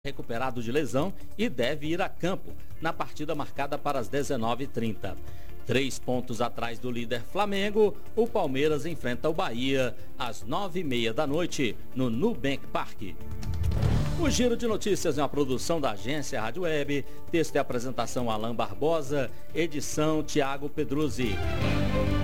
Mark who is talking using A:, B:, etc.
A: recuperado de lesão e deve ir a campo na partida marcada para as 19h30. 3 pontos atrás do líder Flamengo, o Palmeiras enfrenta o Bahia às 9h30 da noite no Nubank Park. O Giro de Notícias é uma produção da agência Rádio Web, texto e apresentação Alain Barbosa, edição Tiago Pedruzzi.